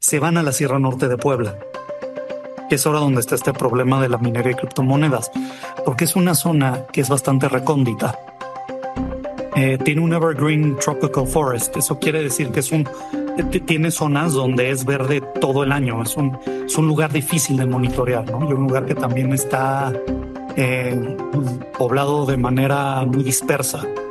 se van a la Sierra Norte de Puebla, que es ahora donde está este problema de la minería y criptomonedas, porque es una zona que es bastante recóndita. Tiene un evergreen tropical forest. Eso quiere decir que tiene zonas donde es verde todo el año. Es un lugar difícil de monitorear, ¿no? Y un lugar que también está poblado de manera muy dispersa.